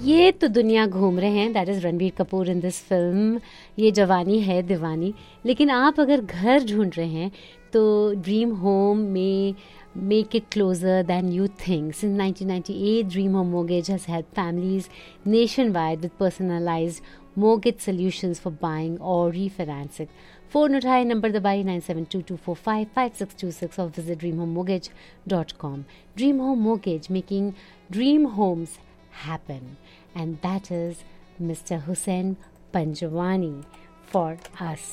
ये तो दुनिया घूम रहे हैं, that is Ranbir Kapoor in this film, ये जवानी है दीवानी। लेकिन आप अगर घर ढूंढ रहे हैं तो ड्रीम होम में make it closer than you think. Since 1998, Dream Home Mortgage has helped families nationwide with personalized mortgage solutions for buying or refinancing. Phone उठाए, नंबर दबाइए 9722455626 or visit dreamhomemortgage.com. Dream Home Mortgage, making dream homes happen. And that is Mr. Hussain Panjwani for us.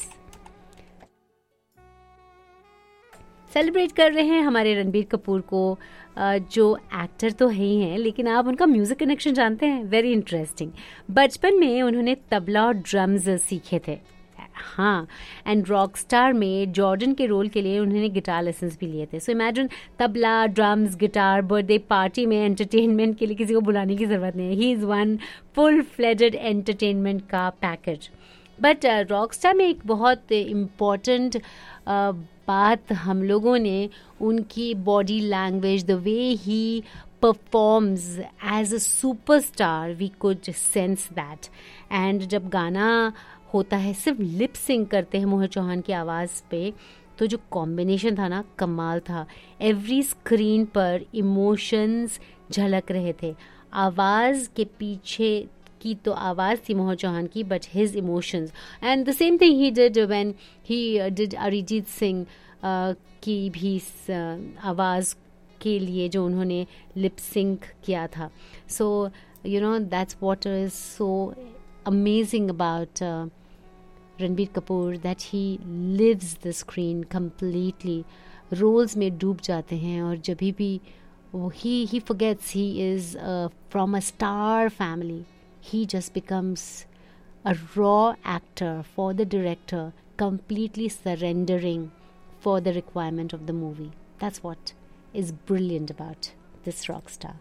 Celebrate कर रहे हैं हमारे रणबीर कपूर को, जो actor तो है ही हैं, लेकिन आप उनका म्यूज़िक कनेक्शन जानते हैं, वेरी इंटरेस्टिंग। बचपन में उन्होंने तबला और ड्रम्स सीखे थे, हाँ, एंड रॉक स्टार में जॉर्डन के रोल के लिए उन्होंने गिटार लेसन्स भी लिए थे। So imagine tabla, drums, guitar, birthday party में एंटरटेनमेंट के लिए किसी को बुलाने की ज़रूरत नहीं है। He is one full fledged entertainment का पैकेज। बट रॉक स्टार में एक बहुत इम्पॉर्टेंट बात हम लोगों ने उनकी body language, the way he performs as a superstar, we could sense that. And जब गाना होता है, सिर्फ लिप सिंग करते हैं मोहित चौहान की आवाज़ पे, तो जो कॉम्बिनेशन था ना, कमाल था। एवरी स्क्रीन पर इमोशंस झलक रहे थे। आवाज़ के पीछे की तो आवाज़ थी मोहित चौहान की, but his emotions, and the same thing he did when he did Arijit Singh की भी आवाज़ के लिए जो उन्होंने लिप सिंक किया था। So you know that's what is so amazing about Ranbir Kapoor, that he lives the screen completely, roles में डूब जाते हैं। और जब भी he forgets he is from a star family, he just becomes a raw actor for the director, completely surrendering for the requirement of the movie. That's what is brilliant about this rock star,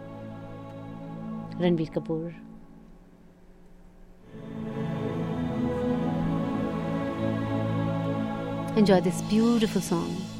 Ranbir Kapoor. Enjoy this beautiful song.